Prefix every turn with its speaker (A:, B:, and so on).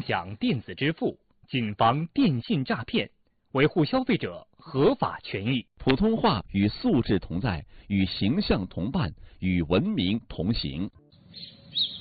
A: 响电子支付，谨防电信诈骗，维护消费者合法权益。
B: 普通话与素质同在，与形象同伴，与文明同行。